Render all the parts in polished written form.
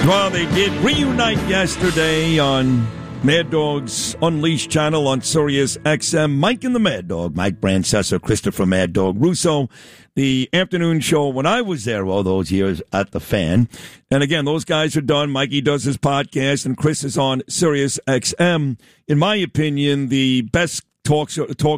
Well, they did reunite yesterday on Mad Dog's Unleashed channel on Sirius XM. Mike and the Mad Dog, Mike Brancesa, Christopher Mad Dog Russo, the afternoon show when I was there all those years at the Fan. And again, those guys are done. Mikey does his podcast, and Chris is on Sirius XM. In my opinion, the best sports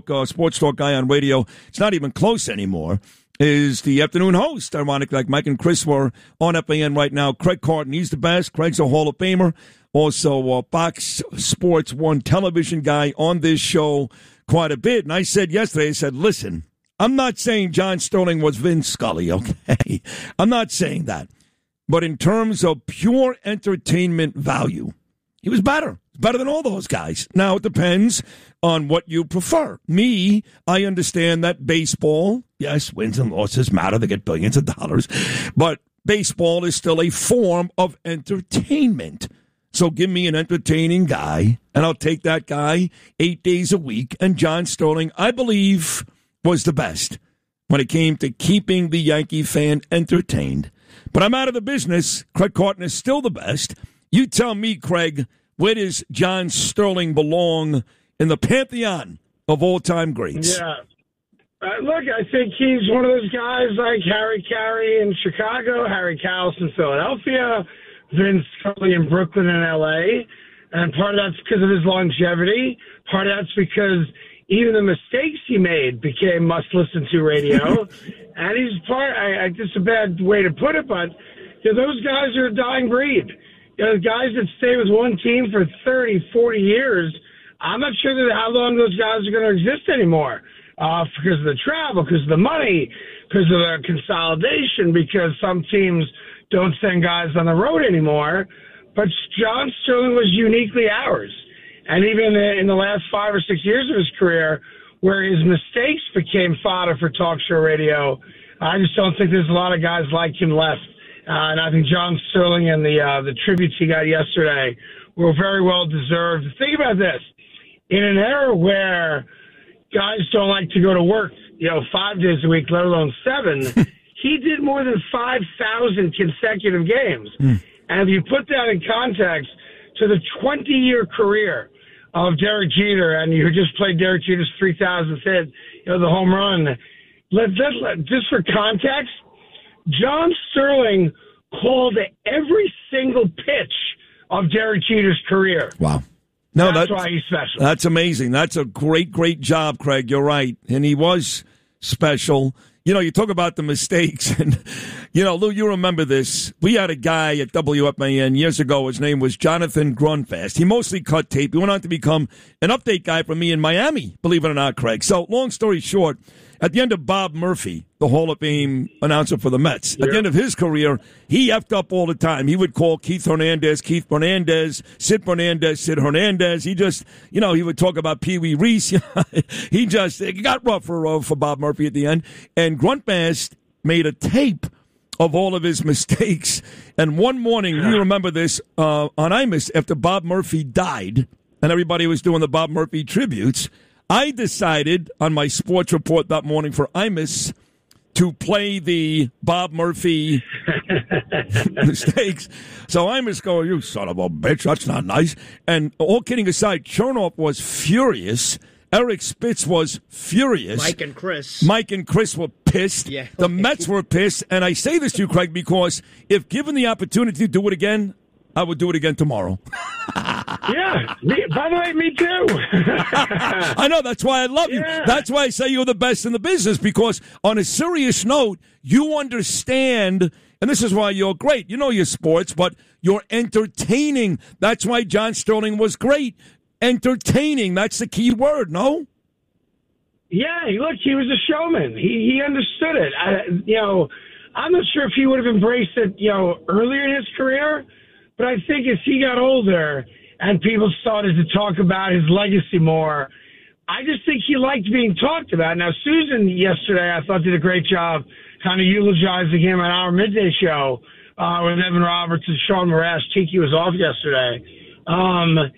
talk guy on radio. It's not even close anymore. Is the afternoon host, ironically, like Mike and Chris were on FAN right now. Craig Carton, he's the best. Craig's a Hall of Famer. Also, Fox Sports 1 television guy on this show quite a bit. And I said yesterday, I said, listen, I'm not saying John Sterling was Vince Scully, okay? I'm not saying that. But in terms of pure entertainment value, he was better. Better than all those guys. Now, it depends on what you prefer. Me, I understand that baseball, yes, wins and losses matter. They get billions of dollars. But baseball is still a form of entertainment. So give me an entertaining guy, and I'll take that guy 8 days a week. And John Sterling, I believe, was the best when it came to keeping the Yankee fan entertained. But I'm out of the business. Craig Carton is still the best. You tell me, Craig, where does John Sterling belong in the pantheon of all-time greats? Yeah. Look, I think he's one of those guys like Harry Carey in Chicago, Harry Kalas in Philadelphia, Vince Scully in Brooklyn and L.A., and part of that's because of his longevity. Part of that's because even the mistakes he made became must-listen-to radio. And he's this is a bad way to put it, but those guys are a dying breed. The guys that stay with one team for 30, 40 years, I'm not sure how long those guys are going to exist anymore because of the travel, because of the money, because of the consolidation, because some teams don't send guys on the road anymore. But John Sterling was uniquely ours. And even in the last 5 or 6 years of his career, where his mistakes became fodder for talk show radio, I just don't think there's a lot of guys like him left. And I think John Sterling and the tributes he got yesterday were very well deserved. Think about this. In an era where guys don't like to go to work, 5 days a week, let alone 7, he did more than 5,000 consecutive games. And if you put that in context to the 20-year career of Derek Jeter, and you just played Derek Jeter's 3,000th hit, the home run, just for context, John Sterling called every single pitch of Derek Jeter's career. Wow. No, that's why he's special. That's amazing. That's a great, great job, Craig. You're right. And he was special. You talk about the mistakes. And, Lou, you remember this. We had a guy at WFAN years ago. His name was Jonathan Grunfast. He mostly cut tape. He went on to become an update guy for me in Miami, believe it or not, Craig. So, long story short, at the end of Bob Murphy, the Hall of Fame announcer for the Mets, at the end of his career, he effed up all the time. He would call Keith Hernandez, Sid Hernandez. He just, he would talk about Pee Wee Reese. It got rough for Bob Murphy at the end. And Grunfast made a tape of all of his mistakes. And one morning, you remember this, on Imus, after Bob Murphy died, and everybody was doing the Bob Murphy tributes, I decided on my sports report that morning for Imus to play the Bob Murphy mistakes. So Imus going, you son of a bitch, that's not nice. And all kidding aside, Chernoff was furious. Eric Spitz was furious. Mike and Chris were pissed. Yeah. The Mets were pissed. And I say this to you, Craig, because if given the opportunity to do it again, I would do it again tomorrow. Yeah. By the way, me too. I know. That's why I love you. Yeah. That's why I say you're the best in the business, because on a serious note, you understand, and this is why you're great. You know your sports, but you're entertaining. That's why John Sterling was great. Entertaining. That's the key word, no? Yeah. Look, he was a showman. He understood it. I'm not sure if he would have embraced it, earlier in his career. But I think as he got older and people started to talk about his legacy more, I just think he liked being talked about. Now, Susan yesterday, I thought, did a great job kind of eulogizing him on our midday show with Evan Roberts and Sean Marash. Tiki was off yesterday.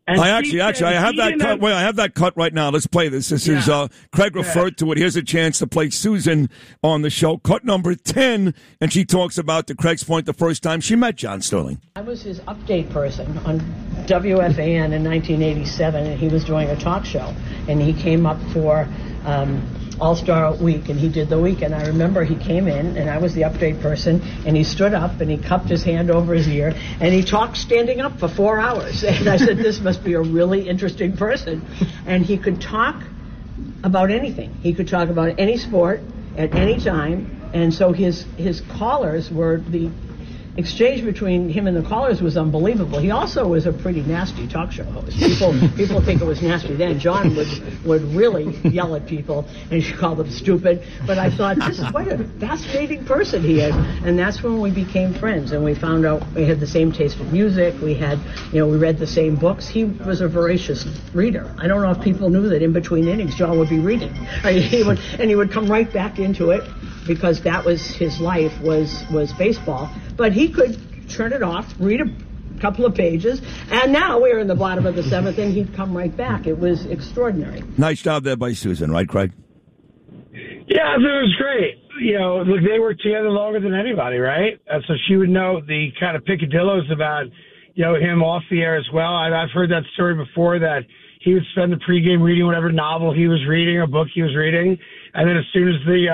And I have that cut. Wait, I have that cut right now. Let's play this. This is Craig referred to it. Here's a chance to play Susan on the show. Cut number 10, and she talks about, to Craig's point, the first time she met John Sterling. I was his update person on WFAN in 1987, and he was doing a talk show, and he came up for All-Star Week, and he did the week. And I remember he came in, and I was the update person, and he stood up, and he cupped his hand over his ear, and he talked standing up for 4 hours. And I said, this must be a really interesting person. And he could talk about anything. He could talk about any sport at any time. And so his callers were the exchange between him and the callers was unbelievable. He also was a pretty nasty talk show host. People think it was nasty then. John would really yell at people, and she called them stupid. But I thought, this is quite a fascinating person he is. And that's when we became friends, and we found out we had the same taste in music. We had, we read the same books. He was a voracious reader. I don't know if people knew that in between innings, John would be reading. He would come right back into it, because that was his life, was baseball. But he could turn it off, read a couple of pages, and now we're in the bottom of the seventh, and he'd come right back. It was extraordinary. Nice job there by Susan, right, Craig? Yeah, it was great. Look, they worked together longer than anybody, right? So she would know the kind of picadillos about, him off the air as well. I've heard that story before, that he would spend the pregame reading whatever novel he was reading or book he was reading, and then as soon as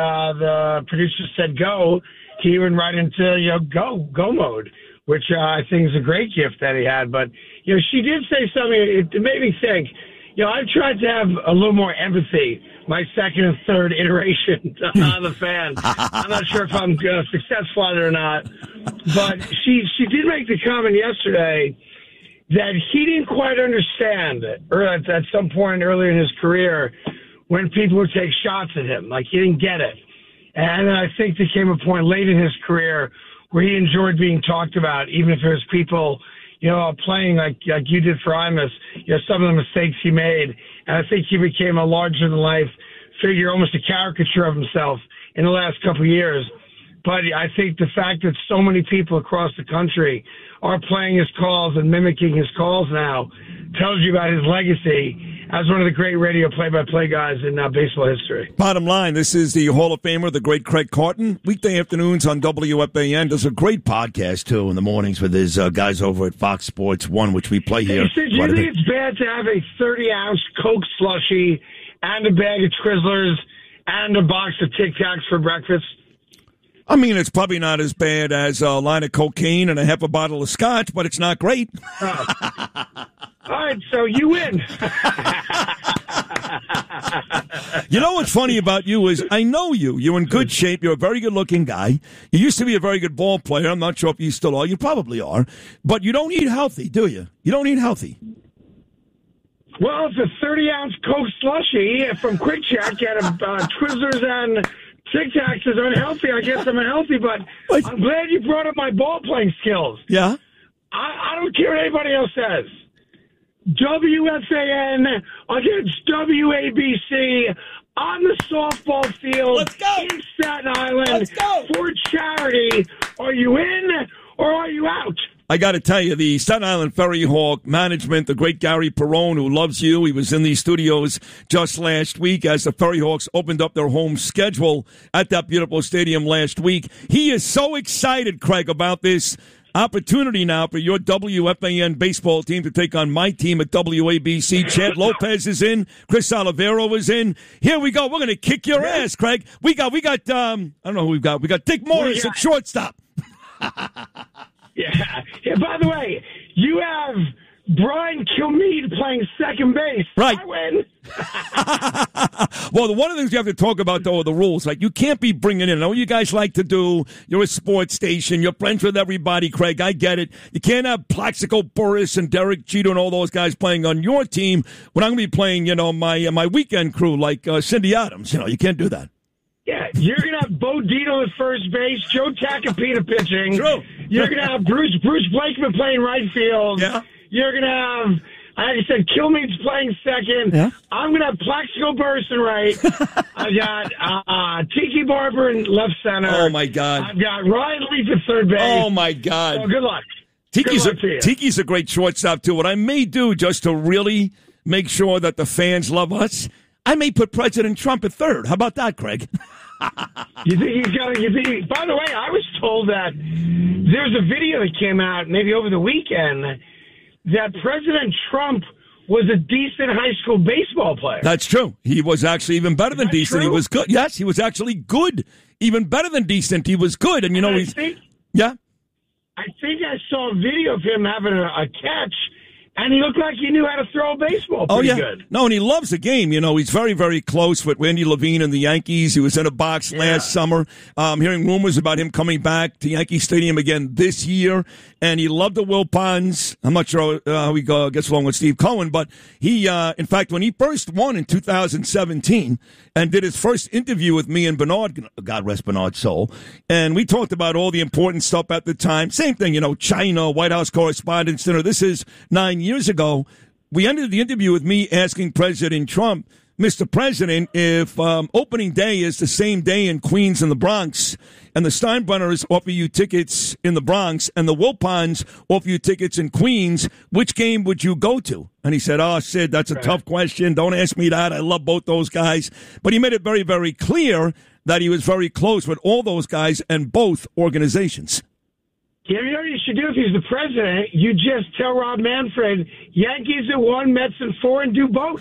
the producer said go, he went right into go mode, which I think is a great gift that he had. But she did say something. It made me think. I've tried to have a little more empathy my second and third iteration on the fan. I'm not sure if I'm successful at it or not, but she did make the comment yesterday that he didn't quite understand, or at some point earlier in his career, when people would take shots at him. Like, he didn't get it. And then I think there came a point late in his career where he enjoyed being talked about, even if there's people, playing like you did for Imus, some of the mistakes he made. And I think he became a larger-than-life figure, almost a caricature of himself in the last couple of years. But I think the fact that so many people across the country are playing his calls and mimicking his calls now tells you about his legacy as one of the great radio play-by-play guys in baseball history. Bottom line, this is the Hall of Famer, the great Craig Carton. Weekday afternoons on WFAN. Does a great podcast, too, in the mornings with his guys over at Fox Sports 1, which we play here. Hey, Sid, do you think it's bad to have a 30-ounce Coke slushie and a bag of Twizzlers and a box of Tic Tacs for breakfast? I mean, it's probably not as bad as a line of cocaine and a half a bottle of scotch, but it's not great. Oh. All right, so you win. You know what's funny about you is I know you. You're in good shape. You're a very good-looking guy. You used to be a very good ball player. I'm not sure if you still are. You probably are. But you don't eat healthy, do you? You don't eat healthy. Well, it's a 30-ounce Coke slushie from Quick Check and Twizzlers and Tic Tacs is unhealthy. I guess I'm unhealthy, but I'm glad you brought up my ball-playing skills. Yeah? I don't care what anybody else says. WFAN against WABC on the softball field in Staten Island for charity. Are you in or are you out? I got to tell you, the Staten Island Ferry Hawk management, the great Gary Perrone, who loves you, he was in these studios just last week as the Ferry Hawks opened up their home schedule at that beautiful stadium last week. He is so excited, Craig, about this opportunity now for your WFAN baseball team to take on my team at WABC. Chad Lopez is in. Chris Olivero is in. Here we go. We're going to kick your ass, Craig. We got. I don't know who we've got. We got Dick Morris at shortstop. Yeah. By the way, you have Brian Kilmeade playing second base. Right. I win. Well, one of the things you have to talk about, though, are the rules. Like, you can't be bringing in, I know what you guys like to do. You're a sports station. You're friends with everybody, Craig. I get it. You can't have Plaxico Burris and Derek Jeter and all those guys playing on your team when I'm going to be playing, my weekend crew like Cindy Adams. You can't do that. Yeah, you're going to have Bo Dito at first base, Joe Tacopina pitching. True. You're going to have Bruce Blakeman playing right field. Yeah. You're going to have, like I said, Kilmeade's playing second. Yeah. I'm going to have Plaxico Burris in right. I've got Tiki Barber in left center. Oh, my God. I've got Ryan Leaf at third base. Oh, my God. So good luck. Tiki's a great shortstop, too. What I may do just to really make sure that the fans love us, I may put President Trump at third. How about that, Craig? You think he's got to? By the way, I was told that there's a video that came out maybe over the weekend that President Trump was a decent high school baseball player. That's true. He was actually even better than decent. True? He was good. Yes, he was actually good. Even better than decent. He was good. And, I think I saw a video of him having a catch, and he looked like he knew how to throw a baseball pretty good. No, and he loves the game. He's very, very close with Randy Levine and the Yankees. He was in a box last summer. Hearing rumors about him coming back to Yankee Stadium again this year. And he loved the Wilpons. I'm not sure how he gets along with Steve Cohen, but he, in fact, when he first won in 2017 and did his first interview with me and Bernard, God rest Bernard's soul, and we talked about all the important stuff at the time. Same thing, China, White House Correspondents' Dinner. This is 9 years ago. We ended the interview with me asking President Trump, Mr. President, if opening day is the same day in Queens and the Bronx, and the Steinbrenners offer you tickets in the Bronx, and the Wilpons offer you tickets in Queens, which game would you go to? And he said, Sid, that's a tough question. Don't ask me that. I love both those guys. But he made it very, very clear that he was very close with all those guys and both organizations. Yeah, you know what you should do if he's the president? You just tell Rob Manfred, Yankees at 1, Mets at 4, and do both.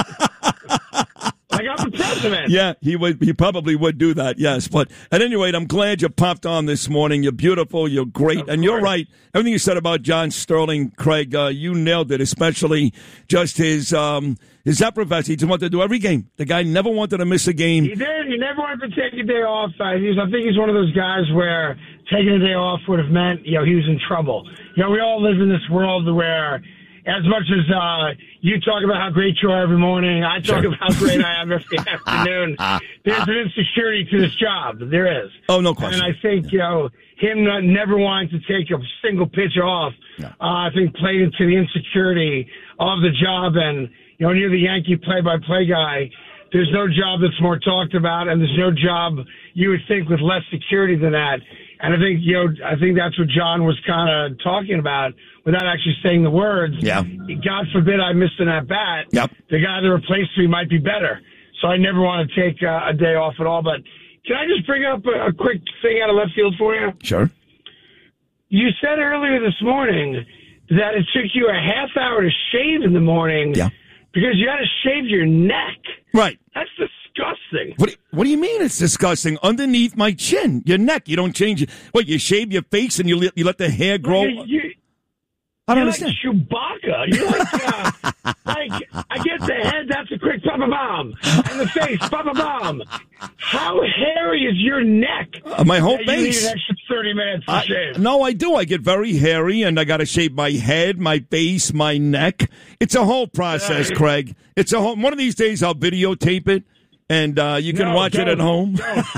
Like I'm the president. Yeah, he probably would do that, yes. But at any rate, I'm glad you popped on this morning. You're beautiful. You're great. And you're right. Everything you said about John Sterling, Craig, you nailed it, especially just his effervescence. He just wanted to do every game. The guy never wanted to miss a game. He did. He never wanted to take a day off. I think he's one of those guys where taking a day off would have meant, he was in trouble. We all live in this world where as much as you talk about how great you are every morning, I talk about how great I am every afternoon. There's an insecurity to this job. There is. Oh, no question. And I think, him never wanting to take a single pitch off, I think played into the insecurity of the job. And, when you're the Yankee play-by-play guy, there's no job that's more talked about, and there's no job you would think with less security than that. And I think, I think that's what John was kind of talking about without actually saying the words. Yeah. God forbid I missed an at-bat. Yep. The guy that replaced me might be better. So I never want to take a day off at all. But can I just bring up a quick thing out of left field for you? Sure. You said earlier this morning that it took you a half hour to shave in the morning because you had to shave your neck. Right. That's disgusting. What do you mean it's disgusting? Underneath my chin, your neck, you don't change it. What, you shave your face and you let the hair grow? I don't understand. You're like Chewbacca. You're like, I get the head, that's a quick papa-bomb. And the face, papa-bomb. How hairy is your neck? My whole face. You need an extra 30 minutes to shave. No, I do. I get very hairy, and I got to shave my head, my face, my neck. It's a whole process, Craig. It's a whole. One of these days, I'll videotape it, and you can watch it at home.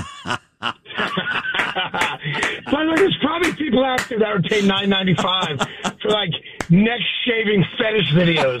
By the way, there's probably people out there that would pay $9.95 for like neck shaving fetish videos.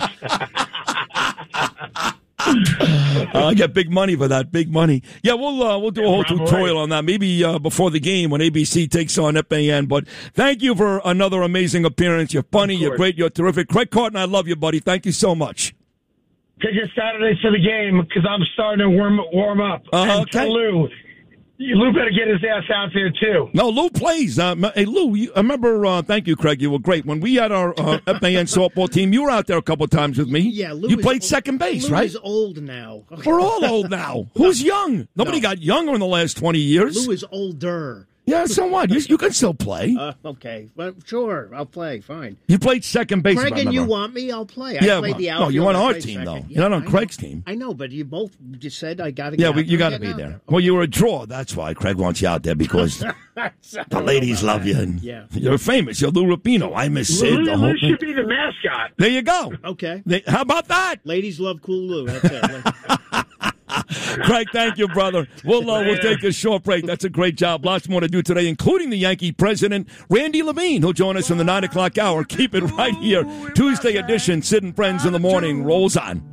I get big money for that. Big money. Yeah, we'll do a whole tutorial on that. Maybe before the game when ABC takes on FAN. But thank you for another amazing appearance. You're funny. You're great. You're terrific. Craig Carton, I love you, buddy. Thank you so much. Pick a Saturday for the game because I'm starting to warm up. And okay. Lou better get his ass out there, too. No, Lou plays. Hey, Lou, I remember, thank you, Craig, you were great. When we had our FAN softball team, you were out there a couple times with me. Yeah, Lou. You played second base, Lou right? Lou is old now. We're all old now. Who's young? Nobody got younger in the last 20 years. Lou is older. Yeah, so what? You can still play. Okay, well, sure, I'll play. Fine. You played second base. Craig, and you want me? I'll play. Yeah, I played the outfield. No, you're on our team second. though. Yeah, you're not on Craig's team. I know, but you both just said I got to. Yeah, you got to be there. Well, you were a draw. That's why Craig wants you out there because the ladies love you. And you're famous. You're Lou Rapino. I miss Sid. Lou should be the mascot. There you go. Okay. How about that? Ladies love cool Lou. That's it. Craig, thank you, brother. We'll take a short break. That's a great job. Lots more to do today, including the Yankee president, Randy Levine, who'll join us in the 9 o'clock hour. Keep it right here. Tuesday edition, Sid and Friends in the Morning rolls on.